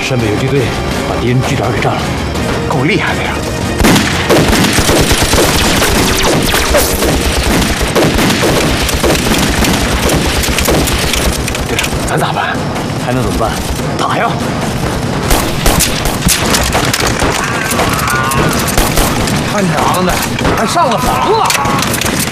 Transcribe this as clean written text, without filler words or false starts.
山北游击队把敌人据点给占了， 够厉害的呀！队长，咱咋办？ 还能怎么办？ 打呀！他娘的，还上了房了！